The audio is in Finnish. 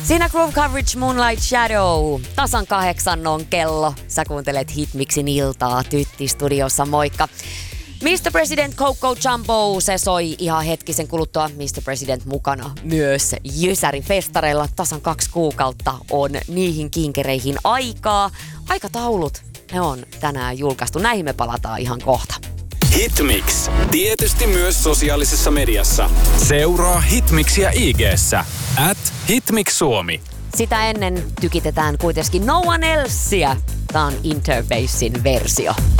Siinä Groove Coverage Moonlight Shadow. Tasan 8 on kello. Sä kuuntelet Hitmixin iltaa Tytti-studiossa. Moikka. Mr. President Coco Jumbo, se soi ihan hetkisen kuluttua. Mr. President mukana myös Jysäri-festareilla. Tasan 2 kuukautta on niihin kinkereihin aikaa. Aikataulut, ne on tänään julkaistu. Näihin me palataan ihan kohta. Hitmix. Tietysti myös sosiaalisessa mediassa. Seuraa Hitmixia IG:ssä. @HitmixSuomi. Sitä ennen tykitetään kuitenkin No One Elsea. Tää on Interbasein versio.